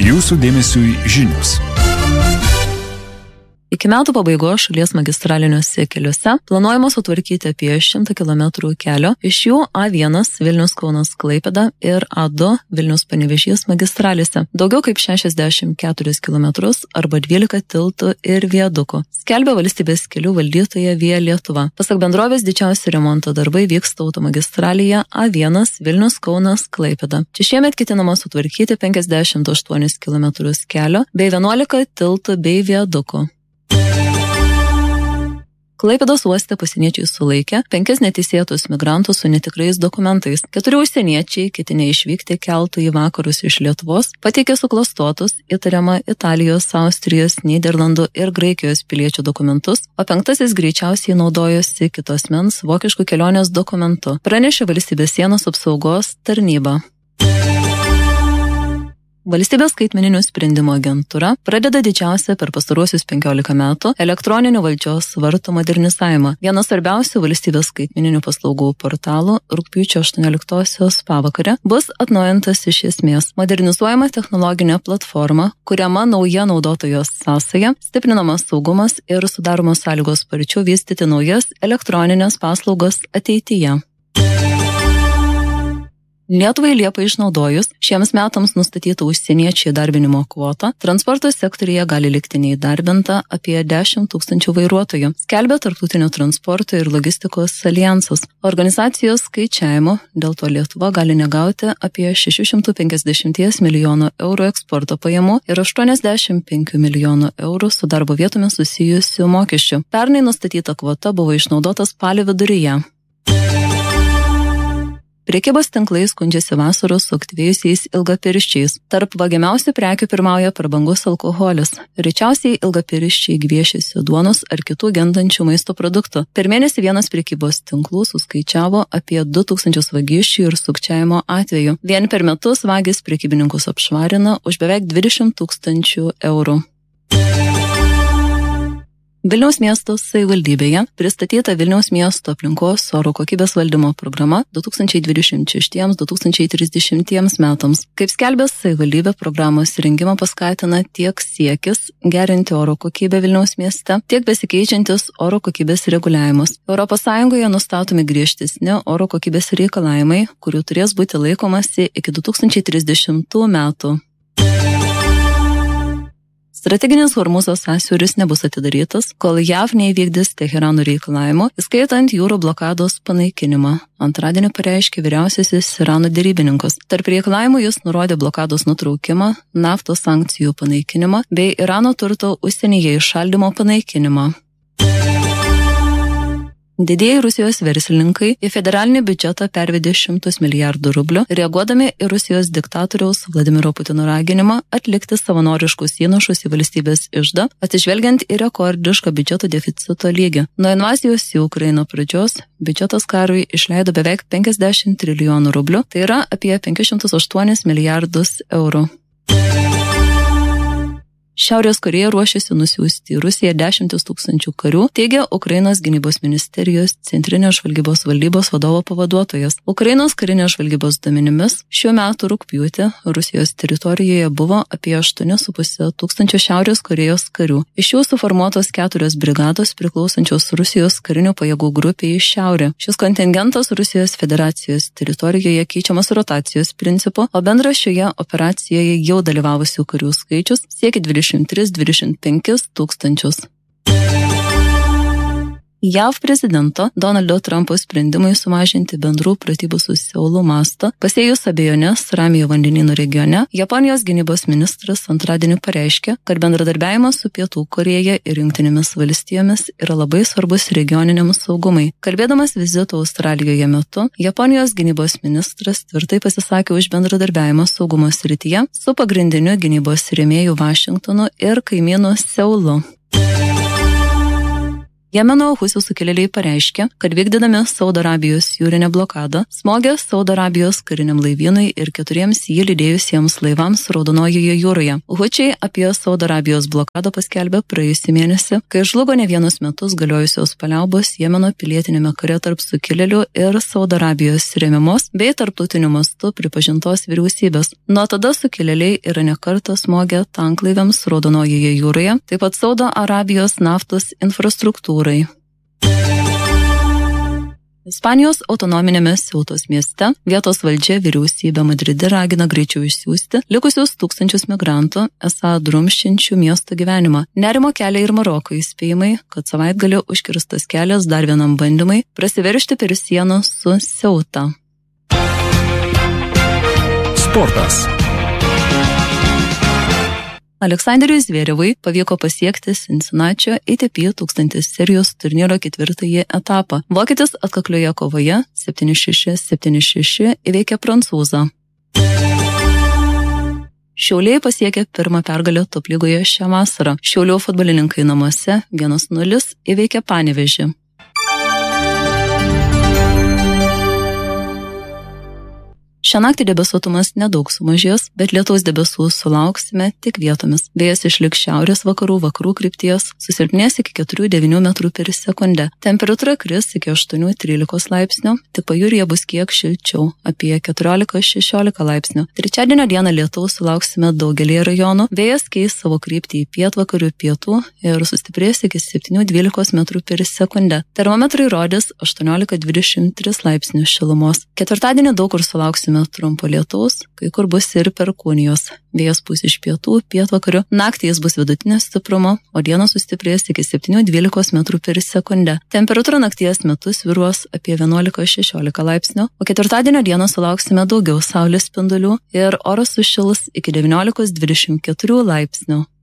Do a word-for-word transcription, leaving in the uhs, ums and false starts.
Jūsų dėmesiui žinios. Iki metų pabaigos šalies magistraliniuose keliuose planuojama sutvarkyti apie šimtą kilometrų kelio, iš jų A vienas Vilnius-Kaunas-Klaipėda ir A du Vilnius-Panevėžys magistralėse, daugiau kaip šešiasdešimt keturis kilometrus arba dvylika tiltų ir viadukų, skelbia valstybės kelių valdytoja Via Lietuva. Pasak bendrovės, didžiausi remonto darbai vyksta automagistralėje A vienas Vilnius-Kaunas-Klaipėda. Čia šiemet ketinama sutvarkyti penkiasdešimt aštuonis kilometrus kelio bei vienuolika tiltų bei viadukų. Klaipėdos uoste pasieniečiai sulaikė penkis neteisėtus migrantus su netikrais dokumentais. Keturi užsieniečiai, ketinę išvykti keltu į vakarus iš Lietuvos, pateikė suklastotus įtariamą Italijos, Austrijos, Nyderlandų ir Graikijos piliečių dokumentus, o penktasis greičiausiai naudojosi kitos mens vokiškų kelionės dokumentu, pranešė Valstybės sienos apsaugos tarnyba. Valstybės skaitmeninių sprendimų agentūra pradeda didžiausią per pastaruosius penkiolika metų elektroninių valdžios vartų modernizavimą. Vienas svarbiausių valstybės skaitmeninių paslaugų portalų rugpjūčio aštuonioliktosios pavakarę bus atnaujintas iš esmės. Modernizuojama technologinė platforma, kuriama nauja naudotojos sąsaja, stiprinamas saugumas ir sudaromos sąlygos sparčiau vystyti naujas elektroninės paslaugas ateityje. Lietuvai Liepą išnaudojus šiems metams nustatytą užsieniečių įdarbinimo kvotą, transporto sektorija gali likti neįdarbinta apie dešimt tūkstančių vairuotojų, skelbia Tarptautinio transporto ir logistikos alijansas. Organizacijos skaičiavimo dėl to Lietuva gali negauti apie šeši šimtai penkiasdešimt milijonų eurų eksporto pajamų ir aštuoniasdešimt penki milijonų eurų su darbo vietomis susijusių mokesčių. Pernai nustatyta kvota buvo išnaudota spalio viduryje. Prekybos tinklai skundžiasi vasaros suaktyvėjusiais ilgapirščiais. Tarp vagiamiausių prekių pirmauja prabangus alkoholis. Rečiausiai ilgapirščiai gviešiasi duonos ar kitų gendančių maisto produktų. Per mėnesį vienas prekybos tinklų suskaičiavo apie du tūkstančius vagysčių ir sukčiavimo atvejų. Vien per metus vagis prekybininkus apšvarina už beveik dvidešimt tūkstančių eurų. Vilniaus miesto savivaldybėje pristatyta Vilniaus miesto aplinkos oro kokybės valdymo programa du tūkstančiai dvidešimt šešti - du tūkstančiai trisdešimtiems metams. Kaip skelbė savivaldybė, programos rengimą paskatina tiek siekis gerinti oro kokybę Vilniaus mieste, tiek besikeičiantis oro kokybės reguliavimas. Europos Sąjungoje nustatomi griežtesni oro kokybės reikalavimai, kurių turės būti laikomasi iki du tūkstančiai trisdešimtų metų. Strateginis Hormūzo sąsiauris nebus atidarytas, kol JAV neįvykdys Teherano reikalavimų, įskaitant jūrų blokados panaikinimą. Antradienį pareiškė vyriausiasis Irano derybininkas. Tarp reikalavimų jis nurodė blokados nutraukimą, naftos sankcijų panaikinimą bei Irano turto užsienyje įšaldymo panaikinimą. Didieji Rusijos verslininkai į federalinį biudžetą pervedė šimtus milijardų rublių, reaguodami į Rusijos diktatoriaus Vladimiro Putino raginimą atlikti savanoriškus įnašus į valstybės iždą, atsižvelgiant į rekordišką biudžeto deficito lygį. Nuo invazijos į Ukrainą pradžios biudžetas karui išleido beveik penkiasdešimt trilijonų rublių, tai yra apie penkis šimtus aštuonis milijardus eurų. Šiaurės Korėja ruošiasi nusiųsti į Rusiją dešimtis tūkstančių karių, teigia Ukrainos gynybos ministerijos centrinės žvalgybos valdybos vadovo pavaduotojas. Ukrainos karinės žvalgybos duomenimis šiuo metu rugpjūtį Rusijos teritorijoje buvo apie aštuoni su puse tūkstančio Šiaurės Korėjos karių. Iš jų suformuotos keturios brigados priklausančios Rusijos karinių pajėgų grupiai į šiaurę. Šis kontingentas Rusijos federacijos teritorijoje keičiamas rotacijos principu, o bendras šioje operacijoje jau dalyvavusių karių skaičius siekia dvidešimt tris - dvidešimt penkis tūkstančius. JAV prezidento Donaldo Trumpo sprendimai sumažinti bendrų pratybų su Seulu mastą, pasėjus abejonės Ramiojo vandenyno regione, Japonijos gynybos ministras antradienį pareiškė, kad bendradarbiavimas su Pietų Korėja ir Jungtinėmis valstijomis yra labai svarbus regioniniam saugumui. Kalbėdamas vizito Australijoje metu, Japonijos gynybos ministras tvirtai pasisakė už bendradarbiavimą saugumo srityje su pagrindiniu gynybos rėmėju Vašingtonu ir kaimynu Seulu. Jemeno Husių sukilėliai pareiškė, kad vykdydami Saudo Arabijos jūrinę blokadą smogė Saudo Arabijos kariniam laivynui ir keturiems jį lydėjusiems laivams Raudonojoje jūroje. Hučiai apie Saudo Arabijos blokadą paskelbė praėjusį mėnesį, kai žlugo ne vienus metus galiojusios paliaubos Jemeno pilietinėme kare tarp sukilėlių ir Saudo Arabijos remiamos bei tarptautiniu mastu pripažintos vyriausybės. Nuo tada sukilėliai yra ne kartą smogę tanklaiviams Raudonojoje jūroje, taip pat Saudo Arabijos naftos infrastruktūrai. Ispanijos autonominėme Seutos mieste vietos valdžia vyriausybė Madride ragina greičiau išsiųsti likusius tūkstančius migrantų, esą drumsčiančių miesto gyvenimą. Nerimo kelia ir Maroko įspėjimai, kad savaitgalį užkirstas kelias dar vienam bandymai prasiveržti per sieną su Seuta. Sportas. Aleksanderiui Zverevui pavyko pasiekti Cincinnatio A T P tūkstantis serijos turnyro ketvirtąjį etapą. Vokietis atkaklioje kovoje septyni šeši septyni šeši įveikė prancūzą. Šiauliai pasiekė pirmą pergalę top lygoje šią vasarą. Šiaulių futbolininkai namuose vienas nulis įveikė Panevėžį. Šią naktį debesuotumas nedaug sumažės, bet lietaus debesų sulauksime tik vietomis. Vėjas išliks šiaurės vakarų vakarų krypties, susilpnės iki keturių devynių metrų per sekundę. Temperatūra kris iki aštuonių trylikos laipsnių, tik pajūryje bus kiek šilčiau, apie keturiolika šešiolika laipsnių. Trečiadienio dieną lietaus sulauksime daugelį rajonų, vėjas keis savo kryptį į pietvakarių pietų ir sustiprės iki septynių dvylikos metrų per sekundę. Termometrai rodys aštuoniolika dvidešimt tris laipsnių šilumos. Ketvirtadienį daug kur sulauksime trumpo lietaus, kai kur bus ir perkūnijos. Vėjas pūs iš pietų, pietvakarių, naktį jis bus vidutinio stiprumo, o dieną sustiprės iki septynių dvylikos metrų per sekundę. Temperatūra nakties metu svyruos apie vienuolika šešiolika laipsnių, o ketvirtadienio dieną sulauksime daugiau saulės spindulių ir oras sušils iki devyniolikos dvidešimt keturių laipsnių.